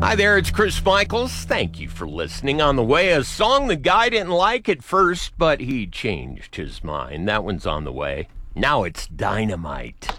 Hi there, it's Chris Michaels. Thank you for listening. On the way, a song the guy didn't like at first, but he changed his mind. That one's on the way. Now it's Dynamite.